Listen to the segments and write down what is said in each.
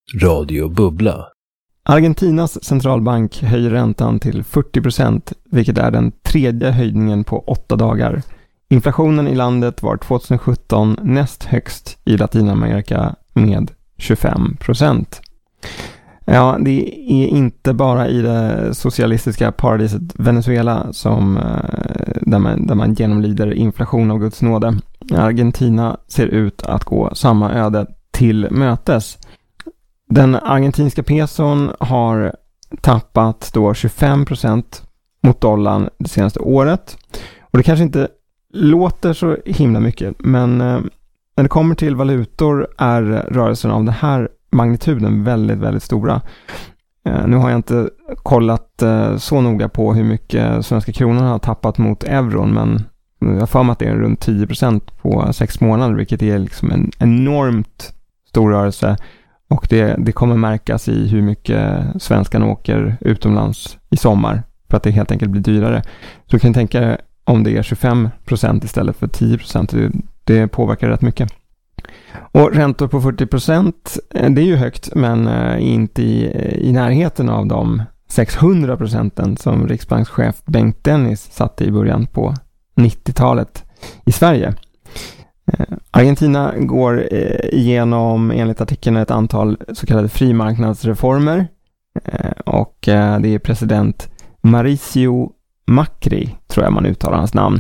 Radio Bubbla. Argentinas centralbank höjer räntan till 40%, vilket är den tredje höjningen på 8 dagar. Inflationen i landet var 2017 näst högst i Latinamerika med 25%. Ja, det är inte bara i det socialistiska paradiset Venezuela som där man genomlider inflation av Guds nåde. Argentina ser ut att gå samma öde till mötes. Den argentinska peson har tappat då 25% mot dollarn det senaste året. Och det kanske inte låter så himla mycket, men när det kommer till valutor är rörelsen av den här magnituden väldigt, väldigt stora. Nu har jag inte kollat så noga på hur mycket svenska kronan har tappat mot euron, men jag har för mig att det är runt 10% på 6 månader, vilket är liksom en enormt stor rörelse. Och det kommer märkas i hur mycket svenskarna åker utomlands i sommar, för att det helt enkelt blir dyrare. Så du kan tänka om det är 25% istället för 10%, det påverkar rätt mycket. Och räntor på 40%, det är ju högt, men inte i närheten av de 600% som riksbankschef Bengt Dennis satte i början på 90-talet i Sverige. Argentina går igenom, enligt artikeln, ett antal så kallade frimarknadsreformer, och det är president Mauricio Macri, tror jag man uttalar hans namn,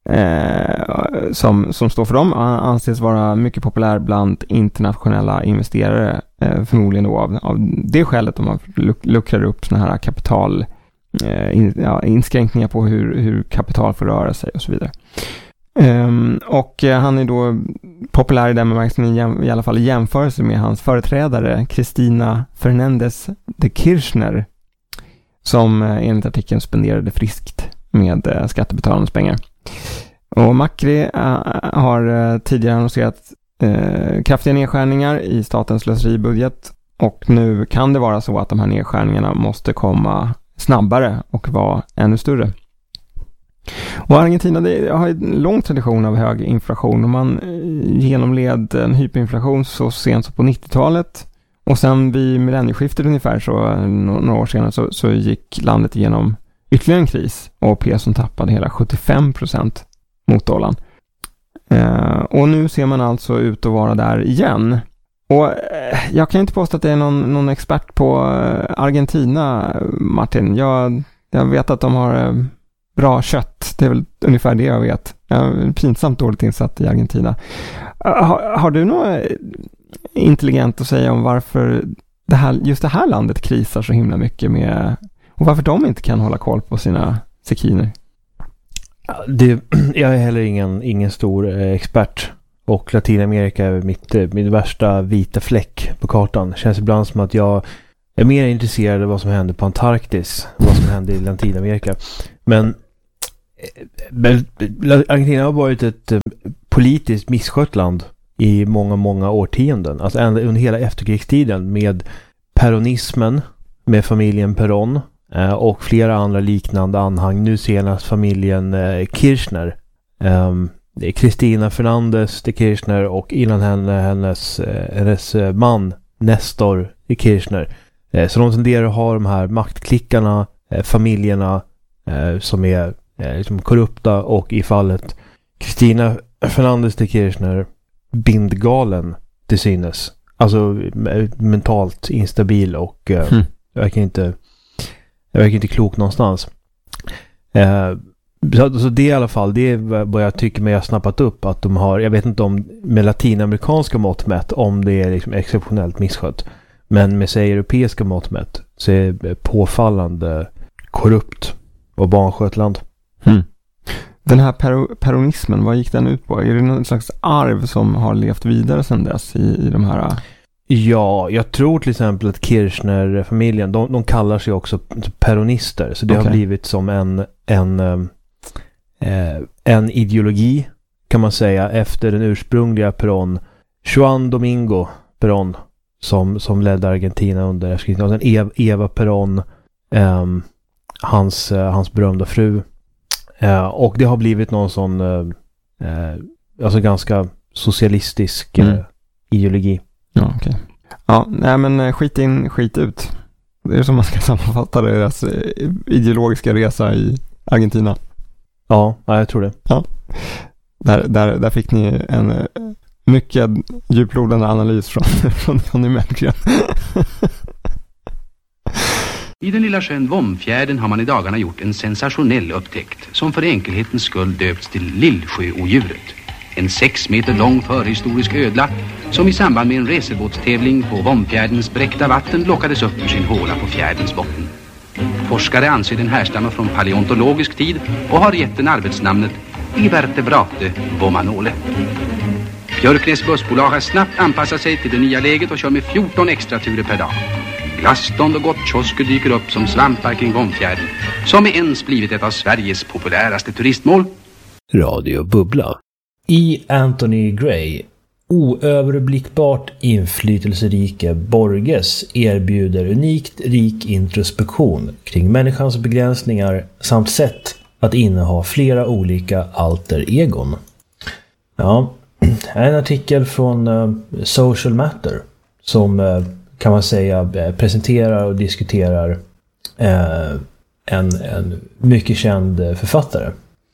som står för dem. Han anses vara mycket populär bland internationella investerare, förmodligen då av det skälet om man luckrar upp såna här kapital, inskränkningar på hur kapital får röra sig och så vidare. Och han är då populär i den bemärkelsen, i alla fall i jämförelse med hans företrädare Cristina Fernández de Kirchner, som enligt artikeln spenderade friskt med skattebetalarnas pengar. Och Macri har tidigare annonserat kraftiga nedskärningar i statens slöseribudget, och nu kan det vara så att de här nedskärningarna måste komma snabbare och vara ännu större. Och Argentina har en lång tradition av hög inflation, och man genomled en hyperinflation så sent som på 90-talet, och sen vid millennieskiftet ungefär, så några år senare så gick landet igenom ytterligare en kris, och peson tappade hela 75% mot dollarn. Och nu ser man alltså ut att vara där igen. Och jag kan inte påstå att det är någon expert på Argentina, Martin. Jag vet att de har bra kött. Det är väl ungefär det jag vet. Jag är pinsamt dåligt insatt i Argentina. Har du något intelligent att säga om varför just det här landet krisar så himla mycket med, och varför de inte kan hålla koll på sina sekiner? Jag är heller ingen stor expert, och Latinamerika är mitt värsta vita fläck på kartan. Det känns ibland som att jag är mer intresserad av vad som händer på Antarktis än vad som händer i Latinamerika. Men Argentina har varit ett politiskt misskött land i många, många årtionden. Alltså under hela efterkrigstiden, med peronismen, med familjen Perón och flera andra liknande anhang. Nu senast familjen Kirchner. Cristina Fernández de Kirchner, och innan hennes man Néstor de Kirchner. Så de tenderar att ha de här maktklickarna, familjerna som är liksom korrupta, och i fallet Cristina Fernández de Kirchner bindgalen till synes. Alltså mentalt instabil, och jag verkar inte klok någonstans. Så det i alla fall, det är vad jag tycker mig har snappat upp, att de har, jag vet inte om med latinamerikanska mått mätt om det är liksom exceptionellt misskött, men med sig europeiska mått mätt så är det påfallande korrupt och barnskött land. Den här peronismen, vad gick den ut på? Är det någon slags arv som har levt vidare sedan dess i de här? Ja, jag tror till exempel att Kirchner-familjen, de kallar sig också peronister, så det har blivit som en ideologi, kan man säga, efter den ursprungliga Perón, Juan Domingo Perón, som ledde Argentina under efterkrigstiden. Och sen Eva Perón, hans berömda fru. Och det har blivit någon sån alltså ganska socialistisk ideologi. Ja, okej. Ja, nej men skit in, skit ut. Det är som man ska sammanfatta deras ideologiska resa i Argentina. Ja, jag tror det. Ja. Där fick ni en mycket djuplodande analys från Johnny Mellgren. I den lilla sjön Vomfjärden har man i dagarna gjort en sensationell upptäckt som för enkelhetens skull döpts till Lillsjöodjuret. En 6 meter lång förhistorisk ödla som i samband med en racerbåtstävling på Vomfjärdens bräckta vatten lockades upp ur sin håla på fjärdens botten. Forskare anser den härstammar från paleontologisk tid och har gett den arbetsnamnet Invertebrate vomanole. Björknäs bussbolag har snabbt anpassat sig till det nya läget och kör med 14 extra turer per dag. Glasstånd och gottkiosker dyker upp som svampar kring Vomfjärden, som är ens blivit ett av Sveriges populäraste turistmål. Radio Bubbla. I Anthony Gray, oöverblickbart inflytelserike Borges erbjuder unikt rik introspektion kring människans begränsningar samt sätt att inneha flera olika alter egon. Ja, en artikel från Social Matter som kan man säga presenterar och diskuterar en mycket känd författare.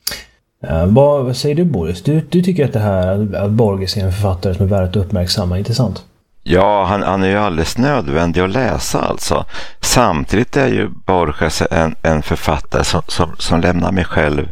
Vad säger du, Boris? Du tycker att det här att Borges är en författare som är värd att uppmärksamma, inte sant? Ja, han är ju alldeles nödvändig att läsa alltså. Samtidigt är ju Borges en författare som lämnar mig själv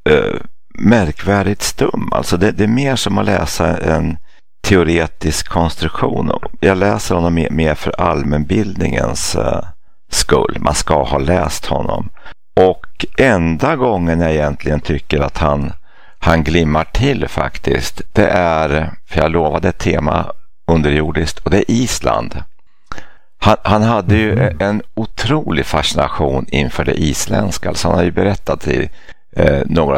märkvärdigt stum. Alltså det är mer som att läsa en teoretisk konstruktion. Jag läser honom mer för allmänbildningens skull. Man ska ha läst honom. Och enda gången jag egentligen tycker att han glimmar till faktiskt, det är, för jag lovade ett tema underjordiskt, och det är Island. Han hade ju en otrolig fascination inför det isländska. Alltså han har ju berättat i några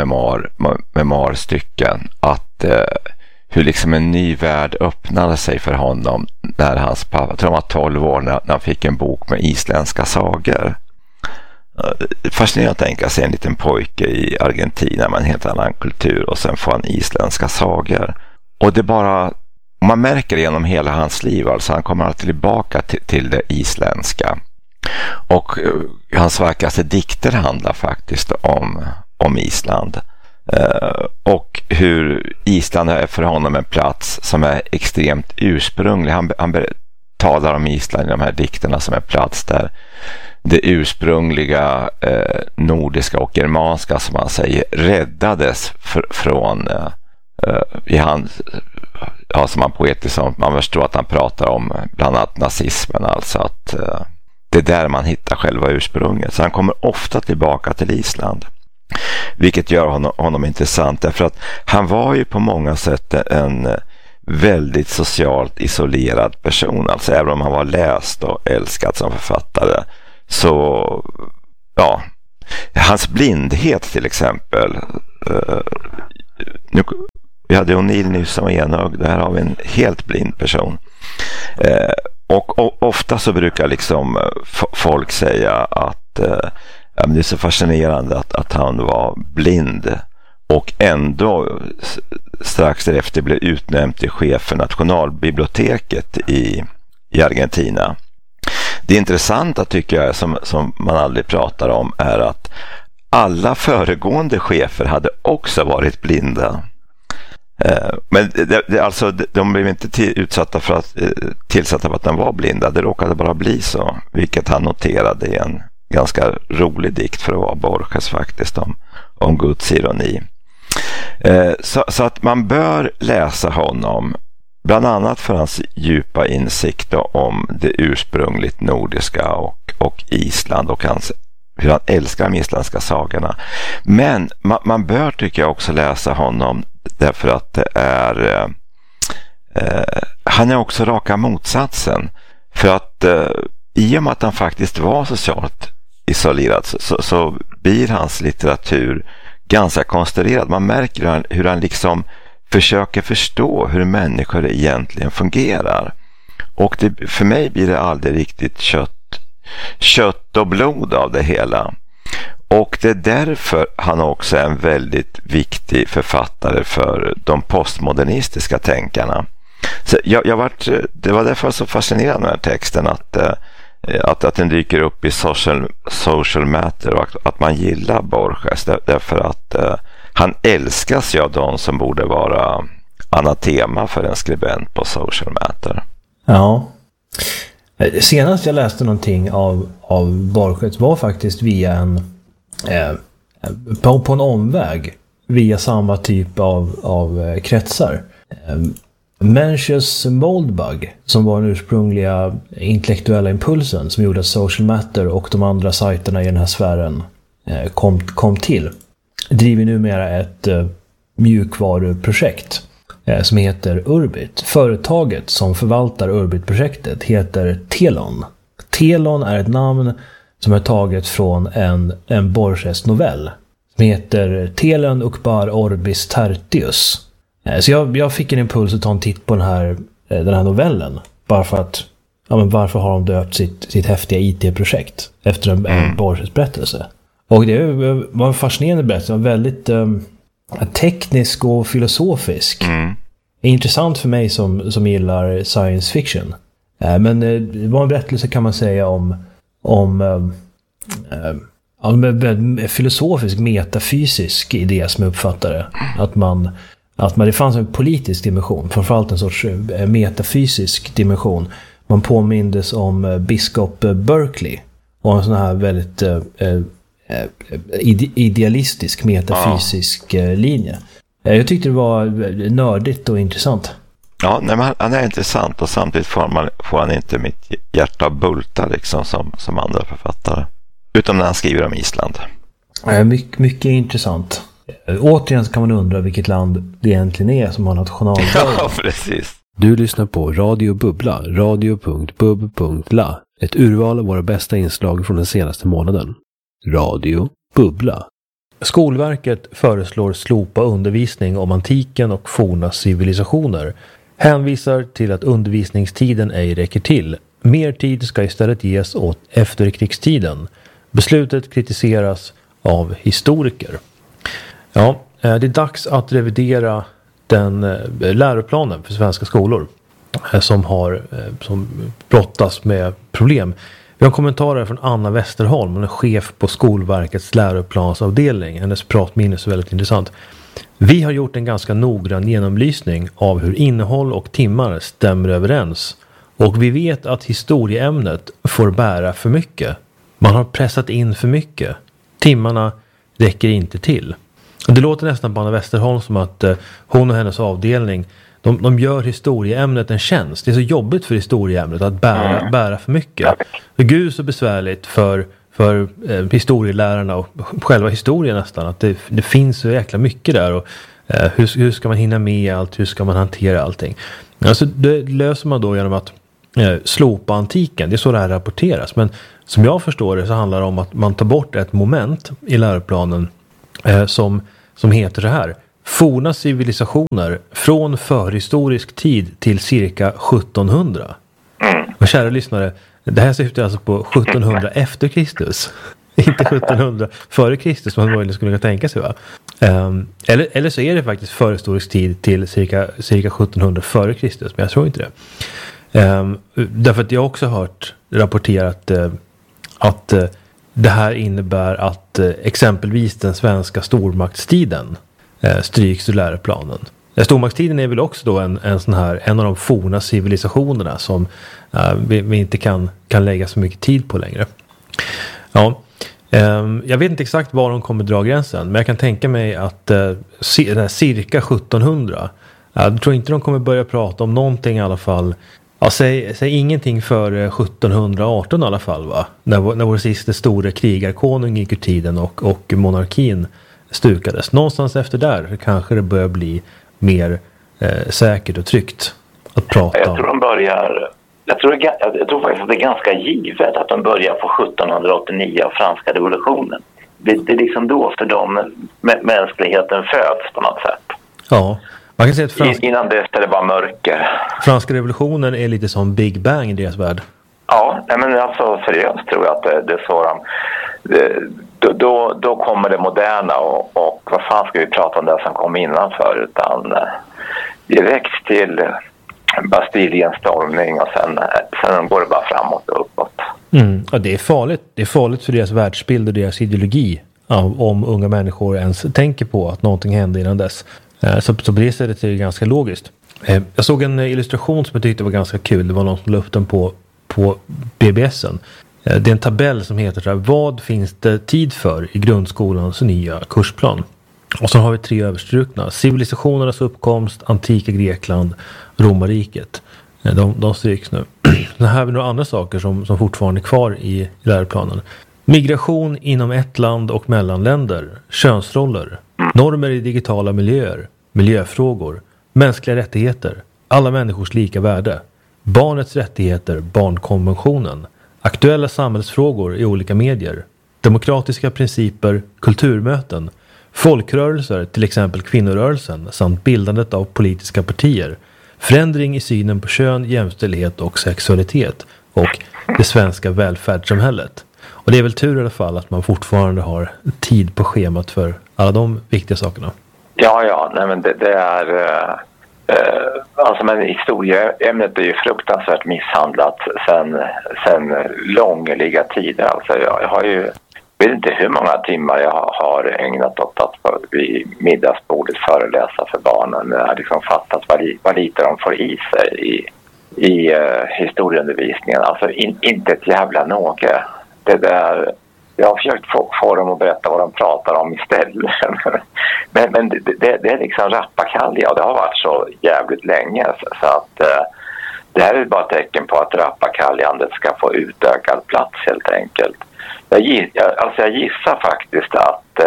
memoarstycken att hur liksom en ny värld öppnade sig för honom när hans pappa, jag tror han var 12 år, när han fick en bok med isländska sagor. Fascinerande att tänka sig en liten pojke i Argentina med en helt annan kultur och sen får han isländska sagor. Och det bara, man märker genom hela hans liv, alltså han kommer alltid tillbaka till det isländska. Och hans vackraste dikter handlar faktiskt om Island. Och hur Island är för honom en plats som är extremt ursprunglig. Han talar om Island i de här dikterna som en plats där det ursprungliga nordiska och germanska, som man säger, räddades från i hans, som man poetiskt, som man förstår att han pratar om bland annat nazismen, alltså att det är där man hittar själva ursprunget. Så han kommer ofta tillbaka till Island, vilket gör honom intressant, därför att han var ju på många sätt en väldigt socialt isolerad person. Alltså även om han var läst och älskad som författare, så ja, hans blindhet till exempel, vi hade O'Neill nyss som enögd, där har vi en helt blind person, och ofta så brukar liksom folk säga att det är så fascinerande att han var blind och ändå strax därefter blev utnämnd till chef för nationalbiblioteket i Argentina. Det intressanta tycker jag, som man aldrig pratar om, är att alla föregående chefer hade också varit blinda. Men alltså, de blev inte tillsatta för att de var blinda. Det råkade bara bli så, vilket han noterade i en ganska rolig dikt för att vara Borges faktiskt, om Guds ironi. Så att man bör läsa honom, bland annat för hans djupa insikt om det ursprungligt nordiska och Island, och hur han älskar de isländska sagorna. Men man bör, tycker jag, också läsa honom därför att det är han är också raka motsatsen, för att i och med att han faktiskt var socialt isolerad så blir hans litteratur ganska konstruerad. Man märker hur han liksom försöker förstå hur människor egentligen fungerar. Och för mig blir det aldrig riktigt kött och blod av det hela. Och det är därför han också är en väldigt viktig författare för de postmodernistiska tänkarna. Så det var därför så fascinerande med den här texten att den dyker upp i social matter och att man gillar Borges därför att han älskas ju av de som borde vara anatema för en skribent på social matter. Ja. Senast jag läste någonting av Borges var faktiskt via på en omväg via samma typ av kretsar. Mencius Moldbug, som var den ursprungliga intellektuella impulsen som gjorde att social matter och de andra sajterna i den här sfären kom till, driver numera ett mjukvaruprojekt som heter Urbit. Företaget som förvaltar Urbit-projektet heter Telon. Telon är ett namn som är taget från en Borges-novell som heter Telon Ukbar Orbis Tertius. Så jag fick en impuls att ta en titt på den här novellen. Bara för att, varför har de döpt sitt häftiga IT-projekt efter en Borges berättelse? Och det var en fascinerande berättelse. Den var väldigt teknisk och filosofisk. Intressant för mig som gillar science fiction. Men det var en berättelse, kan man säga, om filosofisk, metafysisk idé som jag uppfattade. Att det fanns en politisk dimension, framförallt en sorts metafysisk dimension. Man påmindes om biskop Berkeley och en sån här väldigt idealistisk, metafysisk linje. Jag tyckte det var nördigt och intressant. Ja, nej, men han är intressant och samtidigt får han inte mitt hjärta bulta liksom som andra författare. Utom när han skriver om Island. Mycket intressant. Återigen så kan man undra vilket land det egentligen är som har nationaldag. Ja, precis. Du lyssnar på Radio Bubbla, radio.bub.la. Ett urval av våra bästa inslag från den senaste månaden. Radio Bubbla. Skolverket föreslår slopa undervisning om antiken och forna civilisationer. Hänvisar till att undervisningstiden ej räcker till. Mer tid ska istället ges åt efterkrigstiden. Beslutet kritiseras av historiker. Ja, det är dags att revidera den läroplanen för svenska skolor som brottas med problem. Vi har kommentarer från Anna Westerholm, hon är chef på Skolverkets läroplansavdelning. Hennes pratminne är väldigt intressant. Vi har gjort en ganska noggrann genomlysning av hur innehåll och timmar stämmer överens. Och vi vet att historieämnet får bära för mycket. Man har pressat in för mycket. Timmarna räcker inte till. Och det låter nästan på Anna Westerholm som att hon och hennes avdelning de gör historieämnet en tjänst. Det är så jobbigt för historieämnet att bära för mycket. Det är gud så besvärligt för historielärarna och själva historien nästan. Att det finns så jäkla mycket där. Och hur ska man hinna med allt? Hur ska man hantera allting? Alltså det löser man då genom att slopa antiken. Det är så det här rapporteras. Men som jag förstår det så handlar det om att man tar bort ett moment i läroplanen som heter så här: forna civilisationer från förhistorisk tid till cirka 1700. Och kära lyssnare, det här syftar alltså på 1700 efter Kristus. Inte 1700 före Kristus som man möjligen skulle kunna tänka sig, va? Eller så är det faktiskt förhistorisk tid till cirka 1700 före Kristus, men jag tror inte det. Därför att jag också har hört rapporterat att det här innebär att exempelvis den svenska stormaktstiden stryks ur läroplanen. Stormaktstiden är väl också då en av de forna civilisationerna som vi inte kan lägga så mycket tid på längre. Ja, jag vet inte exakt var de kommer dra gränsen, men jag kan tänka mig att cirka 1700, jag tror inte de kommer börja prata om någonting i alla fall. Ja, säg ingenting för 1718 i alla fall, va? När vår sista stora krigarkonung gick ur tiden och monarkin stukades. Någonstans efter där kanske det börjar bli mer säkert och tryggt att prata om. Jag tror faktiskt att det är ganska givet att de börjar på 1789 av franska revolutionen. Det är liksom då för dem mänskligheten föds på något sätt. Ja, man kan säga att innan dess är det bara mörker. Franska revolutionen är lite som Big Bang i deras värld. Ja, men alltså seriöst tror jag att det är så då kommer det moderna och vad fan ska vi prata om det som kom innan för, utan direkt till Bastiljens stormning och sen går det bara framåt och uppåt. Ja, det är farligt. Det är farligt för deras världsbild och deras ideologi om unga människor ens tänker på att någonting hände innan dess. Så på det sättet är det ganska logiskt. Jag såg en illustration som jag tyckte var ganska kul. Det var någon som la upp den på BBSen. Det är en tabell som heter så här: vad finns det tid för i grundskolans nya kursplan? Och så har vi 3 överstrukna: civilisationernas uppkomst, antika Grekland, romarriket. De stryks nu. Sen här har vi några andra saker som fortfarande är kvar i läroplanen. Migration inom ett land och mellanländer, könsroller, normer i digitala miljöer, miljöfrågor, mänskliga rättigheter, alla människors lika värde, barnets rättigheter, barnkonventionen, aktuella samhällsfrågor i olika medier, demokratiska principer, kulturmöten, folkrörelser, till exempel kvinnorörelsen, samt bildandet av politiska partier, förändring i synen på kön, jämställdhet och sexualitet och det svenska välfärdssamhället. Och det är väl tur i alla fall att man fortfarande har tid på schemat för alla de viktiga sakerna. Ja, nej men det är... alltså men historieämnet är ju fruktansvärt misshandlat sen långliga tider. Alltså jag har ju... Jag vet inte hur många timmar jag har ägnat åt att vid middagsbordet föreläsa för barnen. Jag har liksom fattat vad lite de får i sig i historieundervisningen. Alltså inte ett jävla något. Det där, jag har försökt få dem att berätta vad de pratar om istället. men det är liksom rappakalja och det har varit så jävligt länge. Så att det här är bara ett tecken på att rappakaljandet ska få utökad plats helt enkelt. Jag gissar faktiskt att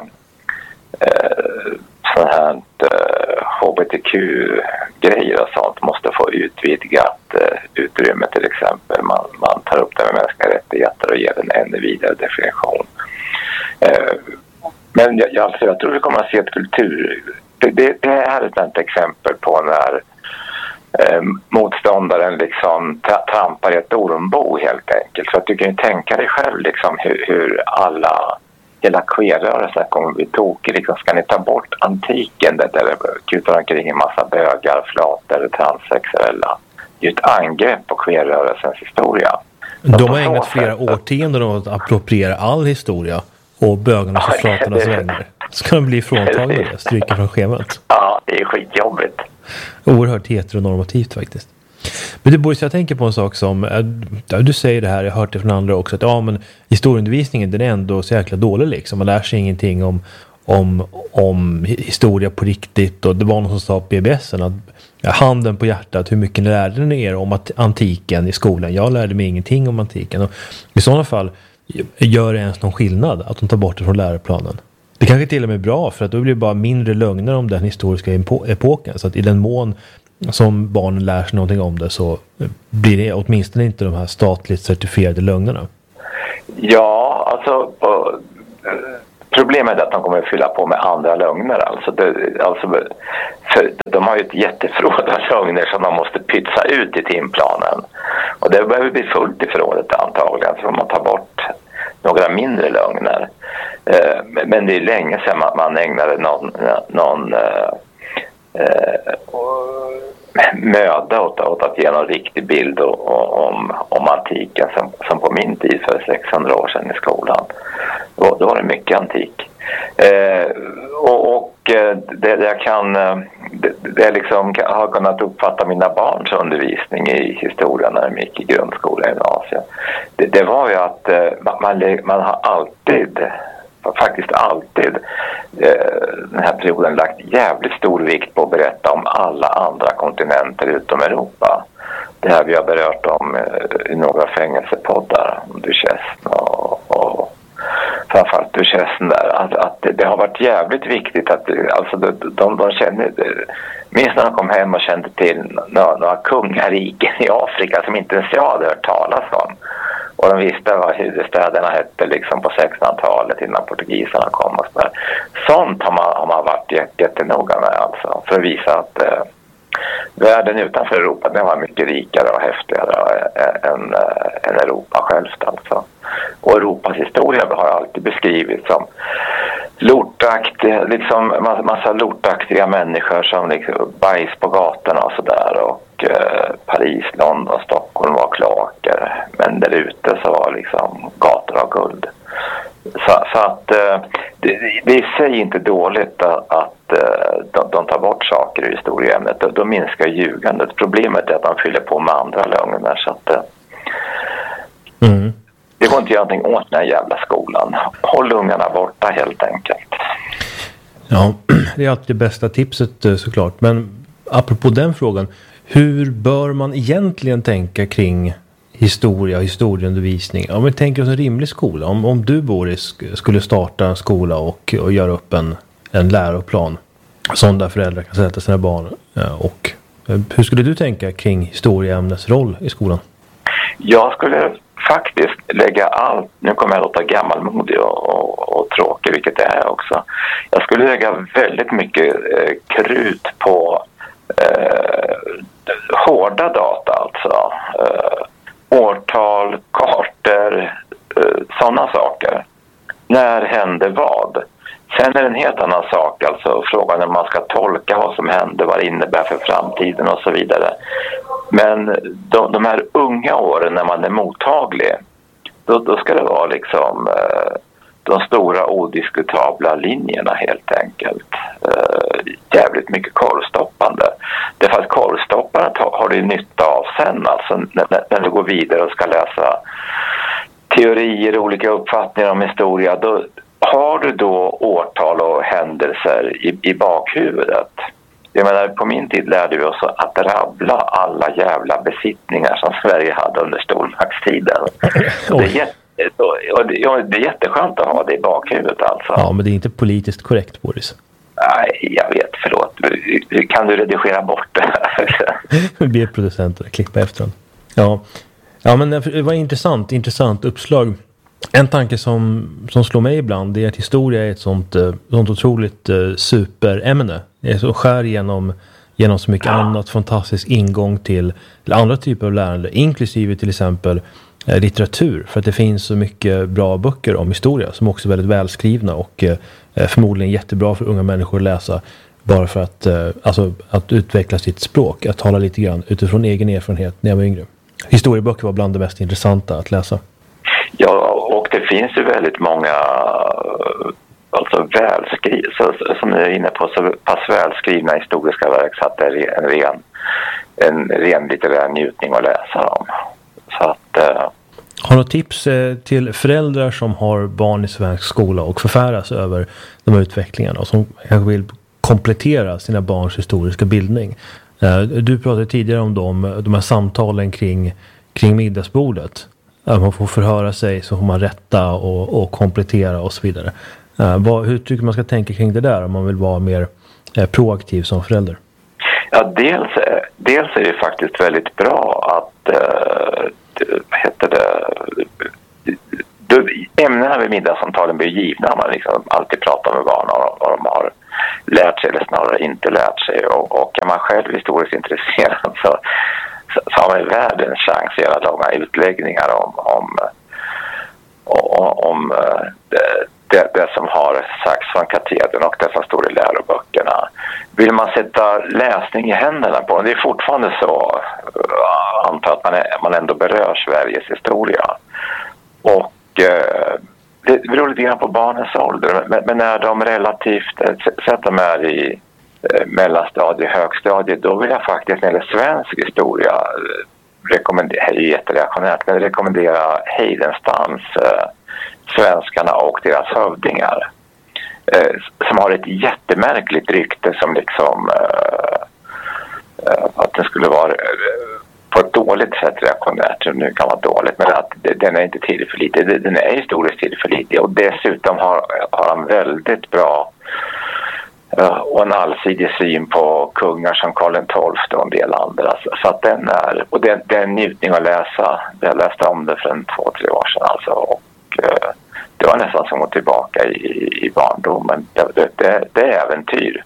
sån här HBTQ-grejer och sånt måste få utvidgat utrymme till exempel. Man tar upp det med mänskliga rättigheter och ger en ännu vidare definition. Men jag tror vi kommer att se ett kultur... Det här är ett exempel på när motståndaren liksom trampar i ett ormbo helt enkelt. Så att du kan ju tänka dig själv liksom hur hela queerrörelsen kommer bli tokig. Liksom, ska ni ta bort antiken där det kutar omkring en massa bögar, flator, transsexuella? Det är ju ett angrepp på queerrörelsens historia. De har ägnat flera årtionden åt att appropriera all historia och bögarnas och flatornas vägnar. Ska de bli fråntagna det? Stryka från schemat? Ja, det är skitjobbigt. Oerhört heteronormativt faktiskt. Men du Boris, jag tänker på en sak som du säger det här, jag har hört det från andra också, att men historieundervisningen den är ändå så jäkla dålig liksom. Man lär sig ingenting om historia på riktigt, och det var någon som sa på BBSen att handen på hjärtat, hur mycket lärde ni er om antiken i skolan? Jag lärde mig ingenting om antiken, och i sådana fall gör det ens någon skillnad att de tar bort det från läroplanen. Det kanske till och med är bra, för att då blir det bara mindre lögner om den historiska epoken. Så att i den mån som barnen lär sig någonting om det så blir det åtminstone inte de här statligt certifierade lögnerna. Ja, alltså problemet är att de kommer att fylla på med andra lögner. För de har ju ett jätteförråd av lögner som de måste pytsa ut i timplanen. Och det behöver bli fullt i förrådet antagligen, så man tar bort några mindre lögner. Men det är länge sedan man ägnade någon möda åt att ge någon riktig bild om antiken som på min tid för 600 år sedan i skolan. Då var det mycket antik. Det liksom har kunnat uppfatta mina barns undervisning i historia när de gick i grundskola och gymnasiet. Det var ju att man har alltid den här perioden lagt jävligt stor vikt på att berätta om alla andra kontinenter utom Europa. Det här vi har berört om i några fängelsepoddar om Duchesne och framförallt Duchesne där, att det har varit jävligt viktigt att alltså de känner, minst när de kom hem och kände till några kungariken i Afrika som inte ens jag hade hört talas om. Och de visste vad huvudstäderna hette liksom på 1600-talet innan portugiserna kom och sådär. Sånt har man varit jättenoga med alltså, för att visa att världen utanför Europa den var mycket rikare och häftigare än Europa självt alltså. Och Europas historia har alltid beskrivits som lortaktiga, liksom massa lortaktiga människor som liksom bajs på gatorna och sådär, och Paris, London, Stockholm var kloaker. Men där ute så var liksom gator av guld. Så att det är i sig inte dåligt att de tar bort saker i historieämnet. Då minskar ljugandet. Problemet är att de fyller på med andra lögner. Så att det går inte att göra någonting åt den här jävla skolan. Håll ungarna borta helt enkelt. Ja, det är alltid det bästa tipset såklart. Men apropå den frågan, hur bör man egentligen tänka kring historieundervisning? Om vi tänker oss en rimlig skola. Om du, Boris, skulle starta en skola och göra upp en läroplan som där föräldrar kan sätta sina barn. Och hur skulle du tänka kring historieämnets roll i skolan? Jag skulle faktiskt lägga allt, nu kommer jag låta gammalmodig och tråkig, vilket det är också. Jag skulle lägga väldigt mycket krut på hårda data, alltså årtal, kartor, sådana saker. När hände vad? Sen är det en helt annan sak, alltså frågan när man ska tolka vad som hände, vad det innebär för framtiden och så vidare. Men de här unga åren när man är mottaglig, då ska det vara liksom de stora odiskutabla linjerna helt enkelt. Jävligt mycket korvstoppande. Därför att korvstoppandet har du nytta av sen, alltså när du går vidare och ska läsa teorier och olika uppfattningar om historia. Då har du då årtal och händelser i bakhuvudet. Jag menar, på min tid lärde vi oss att rabbla alla jävla besittningar som Sverige hade under stormaktstiden. Det är jätteskönt att ha det i bakhuvudet alltså. Ja, men det är inte politiskt korrekt, Boris. Nej, jag vet, förlåt. Kan du redigera bort det? Vi ber producenten att klippa efter den. Ja, men det var intressant uppslag. En tanke som slår mig ibland är att historia är ett sånt otroligt superämne. Det är så skär genom så mycket annat, fantastisk ingång till andra typer av lärande, inklusive till exempel litteratur. För att det finns så mycket bra böcker om historia som också är väldigt välskrivna och förmodligen jättebra för unga människor att läsa. Bara för att utveckla sitt språk, att tala lite grann utifrån egen erfarenhet när jag var yngre. Historieböcker var bland det mest intressanta att läsa. Ja, och det finns ju väldigt många alltså som ni är inne på, så pass välskrivna historiska verk så att det är en ren litterär njutning att läsa dem. Så att, har du tips till föräldrar som har barn i svensk skola och förfäras över de här utvecklingarna och som kanske vill komplettera sina barns historiska bildning? Du pratade tidigare om de här samtalen kring middagsbordet. Man får förhöra sig, så får man rätta och komplettera och så vidare. Hur tycker man ska tänka kring det där om man vill vara mer proaktiv som förälder? Ja, dels är det faktiskt väldigt bra att ämnena vid middagssamtalen blir givna. Man liksom alltid pratar med barn om vad de har lärt sig eller snarare inte lärt sig. Och är man själv historiskt intresserad så har man världens chans att göra långa utläggningar om det som har sagts från katedern och det som står i läroböckerna. Vill man sätta läsning i händerna på, det är fortfarande så, antar att man ändå berör Sveriges historia. Och det beror lite grann på barnens ålder, men när de relativt sett de är i mellanstadie, högstadie, då vill jag faktiskt när det gäller svensk historia rekommendera Heidenstams Svenskarna och deras hövdingar, som har ett jättemärkligt rykte som liksom att den skulle vara på ett dåligt sätt reaktionärt, som nu kan vara dåligt, men att den är inte tillförlitlig. Den är historiskt tillförlitlig och dessutom har han väldigt bra och en allsidig syn på kungar som Karl XII och en del andra. Så att den är, och det är en njutning att läsa. Jag läste om det för 2-3 år sedan alltså, och det var nästan som att gå tillbaka i barndomen. Det är äventyr.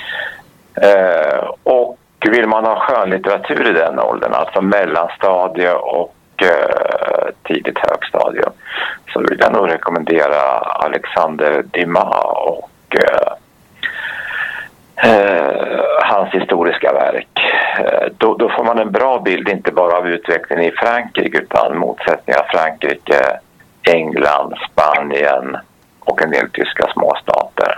Och vill man ha skönlitteratur i den åldern, alltså mellanstadie och tidigt högstadium, så vill jag nog rekommendera Alexander Dumas och hans historiska verk. Då får man en bra bild inte bara av utvecklingen i Frankrike utan motsättningar Frankrike, England, Spanien och en del tyska småstater.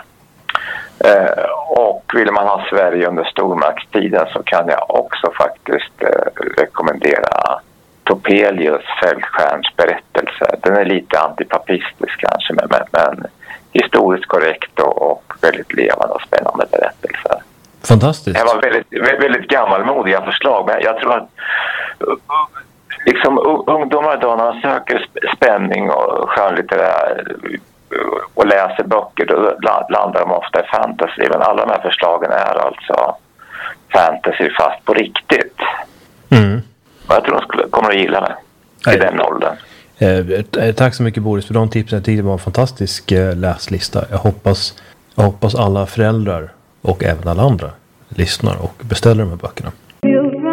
Och vill man ha Sverige under stormaktstiden så kan jag också faktiskt rekommendera Topelius Fältskärns berättelse. Den är lite antipapistisk kanske men historiskt korrekt och väldigt levande och spännande berättelser. Fantastiskt. Det var väldigt gammalmodiga förslag, men jag tror att liksom ungdomar idag när de söker spänning och skönlitterär och läser böcker, då landar de ofta i fantasy. Men alla de här förslagen är alltså fantasy fast på riktigt. Mm. Och jag tror de kommer att gilla det i den åldern. Tack så mycket Boris för de tipsen. Jag tyckte det var en fantastisk läslista. Jag hoppas alla föräldrar och även alla andra lyssnar och beställer de här böckerna.